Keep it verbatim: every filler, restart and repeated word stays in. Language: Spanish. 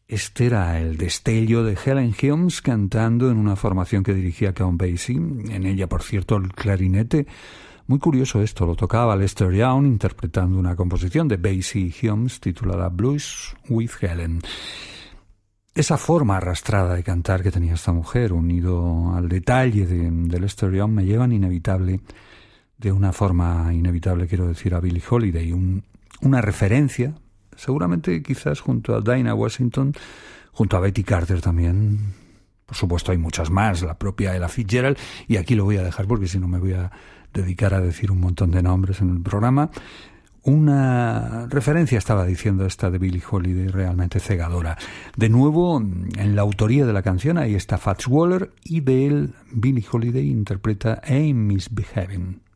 Este era el destello de Helen Humes cantando en una formación que dirigía Count Basie. En ella, por cierto, el clarinete. Muy curioso esto, lo tocaba Lester Young interpretando una composición de Basie y Humes titulada Blues with Helen. Esa forma arrastrada de cantar que tenía esta mujer, unido al detalle de, de Lester Young, me llevan inevitable, de una forma inevitable quiero decir, a Billie Holiday, un, una referencia, seguramente quizás junto a Dinah Washington, junto a Betty Carter también. Por supuesto hay muchas más, la propia Ella Fitzgerald, y aquí lo voy a dejar porque si no me voy a dedicar a decir un montón de nombres en el programa. Una referencia estaba diciendo esta de Billie Holiday realmente cegadora. De nuevo, en la autoría de la canción ahí está Fats Waller, y de él Billie Holiday interpreta I'm Misbehaving.